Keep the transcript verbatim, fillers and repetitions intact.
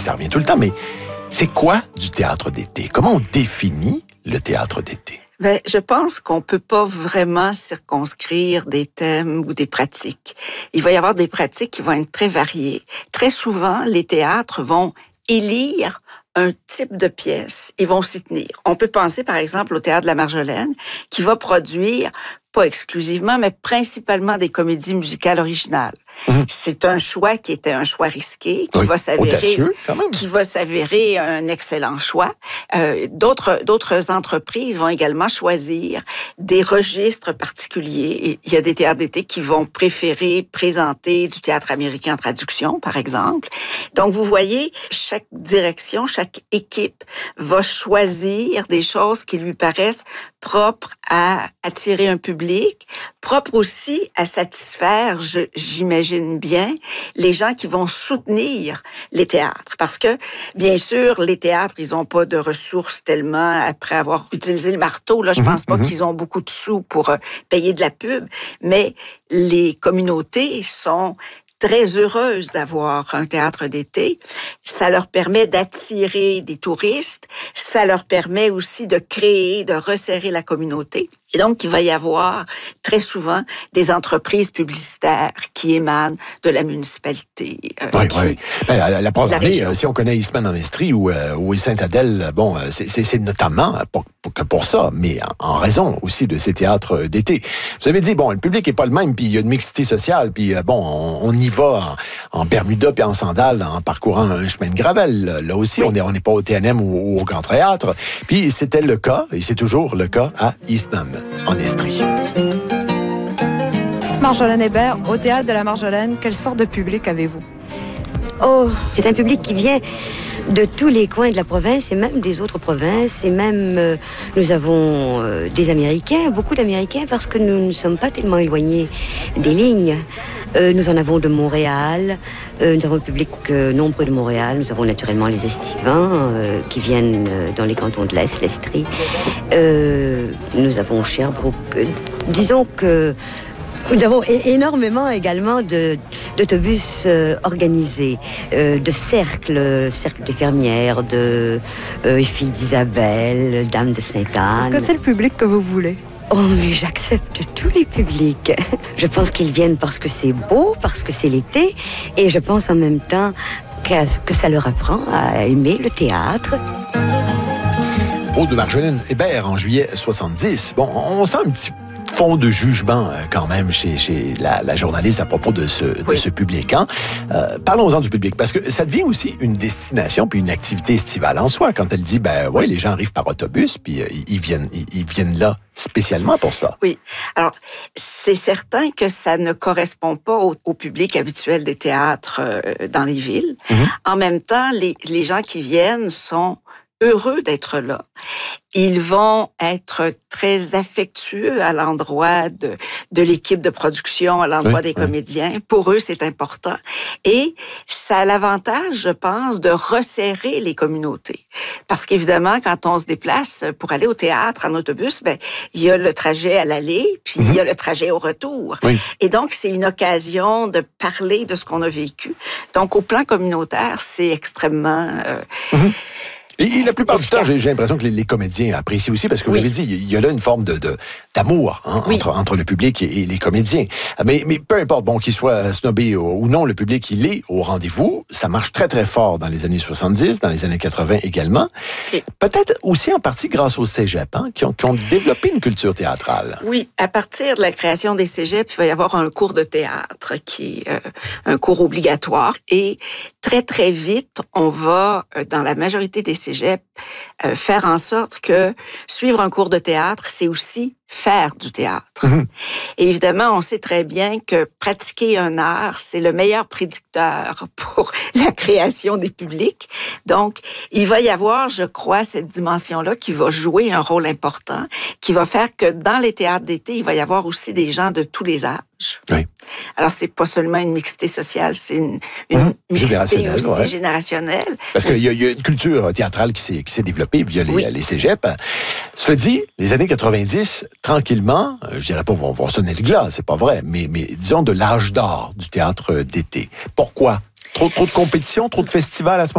ça revient tout le temps, mais c'est quoi du théâtre d'été? Comment on définit le théâtre d'été? Ben, je pense qu'on peut pas vraiment circonscrire des thèmes ou des pratiques. Il va y avoir des pratiques qui vont être très variées. Très souvent, les théâtres vont élire un type de pièce. Ils vont s'y tenir. On peut penser, par exemple, au Théâtre de la Marjolaine, qui va produire, pas exclusivement, mais principalement des comédies musicales originales. Mmh. C'est un choix qui était un choix risqué, qui oui, va s'avérer, audacieux, quand même. qui va s'avérer un excellent choix. Euh, d'autres, d'autres entreprises vont également choisir des registres particuliers. Il y a des théâtres d'été qui vont préférer présenter du théâtre américain en traduction, par exemple. Donc, vous voyez, chaque direction, chaque équipe va choisir des choses qui lui paraissent propres à attirer un public, propres aussi à satisfaire, je, j'imagine bien, les gens qui vont soutenir les théâtres. Parce que, bien sûr, les théâtres, ils n'ont pas de ressources tellement après avoir utilisé le marteau. Là, je pense pas mmh. qu'ils ont beaucoup de sous pour euh, payer de la pub, mais les communautés sont très heureuses d'avoir un théâtre d'été. Ça leur permet d'attirer des touristes. Ça leur permet aussi de créer, de resserrer la communauté. Et donc, il va y avoir très souvent des entreprises publicitaires qui émanent de la municipalité. Euh, oui, qui, oui. Ben, la, la preuve la en est, si on connaît Eastman en Estrie ou, euh, ou Sainte-Adèle, bon, c'est, c'est, c'est notamment, pas, pas que pour ça, mais en, en raison aussi de ces théâtres d'été. Vous avez dit, bon, le public est pas le même, puis il y a une mixité sociale, puis euh, bon, on, on y va en, en Bermuda puis en sandales, en parcourant un chemin de gravel. Là aussi, oui. on n'est on est pas au T N M ou, ou au Grand Théâtre. Puis c'était le cas, et c'est toujours le cas à Eastman en Estrie. Marjolaine Hébert, au Théâtre de la Marjolaine, quelle sorte de public avez-vous? Oh, c'est un public qui vient de tous les coins de la province et même des autres provinces. Et même, euh, nous avons euh, des Américains, beaucoup d'Américains, parce que nous ne sommes pas tellement éloignés des lignes. Euh, nous en avons de Montréal, euh, nous avons un public euh, nombreux de Montréal, nous avons naturellement les Estivants euh, qui viennent euh, dans les cantons de l'Est, l'Estrie. Euh, nous avons Sherbrooke. Euh, disons que nous avons énormément également de, d'autobus euh, organisés, euh, de cercles, cercles de fermières, de euh, filles d'Isabelle, dames de Sainte-Anne. Est-ce que c'est le public que vous voulez? Oh, mais j'accepte tous les publics. Je pense qu'ils viennent parce que c'est beau, parce que c'est l'été, et je pense en même temps que, que ça leur apprend à aimer le théâtre. Au de Marjolaine Hébert en juillet soixante-dix. Bon, on sent un petit fond de jugement euh, quand même chez, chez la, la journaliste à propos de ce, oui. de ce public. Hein? Euh, parlons-en du public, parce que ça devient aussi une destination puis une activité estivale en soi. Quand elle dit, ben ouais, les gens arrivent par autobus, puis euh, ils, viennent, ils, ils viennent là spécialement pour ça. Oui. Alors, c'est certain que ça ne correspond pas au, au public habituel des théâtres euh, dans les villes. Mm-hmm. En même temps, les, les gens qui viennent sont heureux d'être là. Ils vont être très affectueux à l'endroit de, de l'équipe de production, à l'endroit oui, des oui. comédiens. Pour eux, c'est important. Et ça a l'avantage, je pense, de resserrer les communautés. Parce qu'évidemment, quand on se déplace pour aller au théâtre en autobus, ben, il y a le trajet à l'aller, puis mm-hmm. il y a le trajet au retour. Oui. Et donc, c'est une occasion de parler de ce qu'on a vécu. Donc, au plan communautaire, c'est extrêmement... Euh, mm-hmm. Et, et la plupart efficace. du temps, j'ai, j'ai l'impression que les, les comédiens apprécient aussi, parce que vous oui. l'avez dit, il y a là une forme de, de d'amour hein, oui. entre, entre le public et, et les comédiens. Mais, mais peu importe, bon, qu'il soit snobé ou non, le public, il est au rendez-vous. Ça marche très, très fort dans les années soixante-dix, dans les années quatre-vingts également. Et peut-être aussi en partie grâce aux cégeps, hein, qui, ont, qui ont développé une culture théâtrale. Oui, à partir de la création des cégeps, il va y avoir un cours de théâtre qui est euh, un cours obligatoire. Et très, très vite, on va, dans la majorité des cégeps, Euh, faire en sorte que suivre un cours de théâtre, c'est aussi faire du théâtre. Mmh. Et évidemment, on sait très bien que pratiquer un art, c'est le meilleur prédicteur pour la création des publics. Donc, il va y avoir, je crois, cette dimension-là qui va jouer un rôle important, qui va faire que dans les théâtres d'été, il va y avoir aussi des gens de tous les âges. Oui. Alors, c'est pas seulement une mixité sociale, c'est une, une mmh. mixité aussi ouais. générationnelle. Parce qu'il y, y a une culture théâtrale qui s'est, qui s'est développée via les, oui. les cégeps. Cela dit, les années quatre-vingt-dix, tranquillement, je dirais pas vont, vont sonner le glas, c'est pas vrai, mais, mais disons de l'âge d'or du théâtre d'été. Pourquoi? Trop, trop de compétition, trop de festivals à ce moment-là?